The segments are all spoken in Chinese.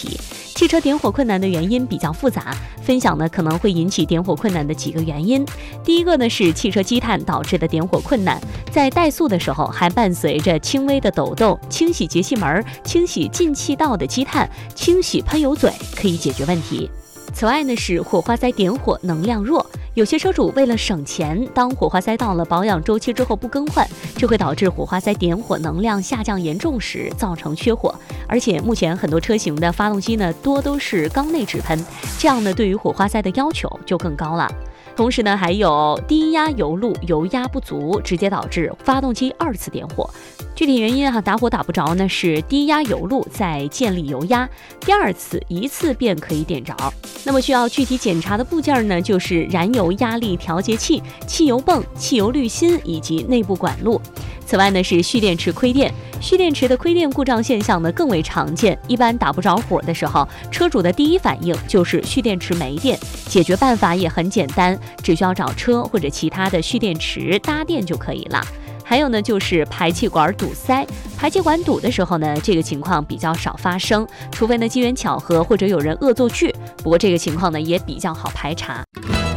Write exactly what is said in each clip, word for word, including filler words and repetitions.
题。汽车点火困难的原因比较复杂，分享呢可能会引起点火困难的几个原因。第一个呢是汽车积碳导致的点火困难，在怠速的时候还伴随着轻微的抖动，清洗节气门、清洗进气道的积碳、清洗喷油嘴可以解决问题。此外呢是火花塞点火能量弱，有些车主为了省钱，当火花塞到了保养周期之后不更换，这会导致火花塞点火能量下降严重时造成缺火。而且目前很多车型的发动机呢多都是缸内直喷，这样呢对于火花塞的要求就更高了。同时呢还有低压油路油压不足，直接导致发动机二次点火。具体原因啊，打火打不着呢是低压油路在建立油压，第二次一次便可以点着。那么需要具体检查的部件呢，就是燃油压力调节器、汽油泵、汽油滤芯以及内部管路。此外呢是蓄电池亏电，蓄电池的亏电故障现象呢更为常见，一般打不着火的时候，车主的第一反应就是蓄电池没电。解决办法也很简单，只需要找车或者其他的蓄电池搭电就可以了。还有呢就是排气管堵塞，排气管堵的时候呢，这个情况比较少发生，除非呢机缘巧合或者有人恶作剧，不过这个情况呢也比较好排查。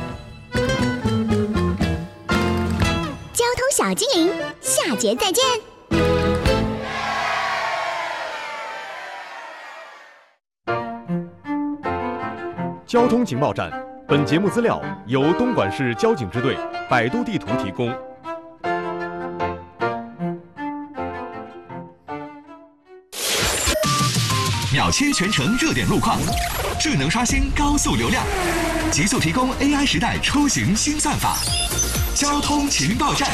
交通小精灵，下节再见。 交通情报站，本节目资料由东莞市交警支队百度地图提供。 秒切全程热点路况，智能刷新高速流量，极速提供 A I 时代出行新算法。交通情报站。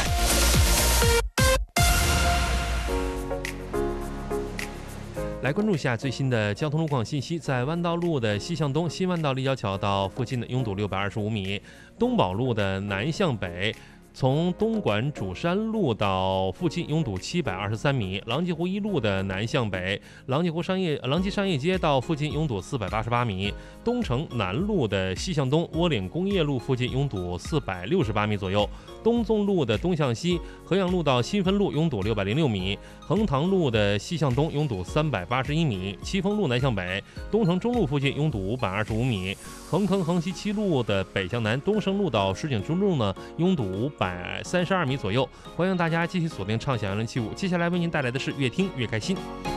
来关注一下最新的交通路况信息，在弯道路的西向东新弯道立交桥到附近的拥堵六百二十五米，东宝路的南向北从东莞主山路到附近拥堵七百二十三米，狼藉湖一路的南向北，狼藉湖商业狼藉商业街到附近拥堵四百八十八米，东城南路的西向东窝岭工业路附近拥堵四百六十八米左右，东纵路的东向西河阳路到新汾路拥堵六百零六米，横塘路的西向东拥堵三百八十一米，七丰路南向北东城中路附近拥堵五百二十五米，横坑横溪七路的北向南东升路到石景中路呢拥堵五百三十二米左右。欢迎大家继续锁定畅享幺零七五，接下来为您带来的是越听越开心。